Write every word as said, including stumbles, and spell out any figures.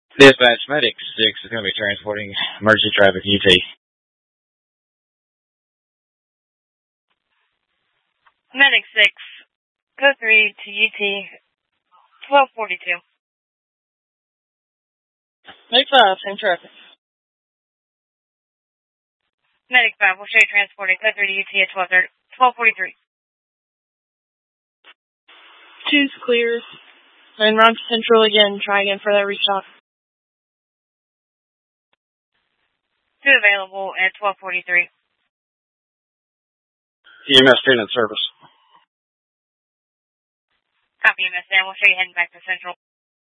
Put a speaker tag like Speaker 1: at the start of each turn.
Speaker 1: Dispatch, Medic six is going to be transporting emergency traffic U T.
Speaker 2: Medic six, code three to U T, twelve forty-two.
Speaker 3: Medic five, same traffic.
Speaker 2: Medic five, will show you transporting code three to U T at twelve forty-three.
Speaker 3: Two's clear. And run Central again, try again for that restock.
Speaker 2: Two available at twelve forty-three.
Speaker 1: E M S student service.
Speaker 2: Copy, M S, and we'll show you heading back to Central.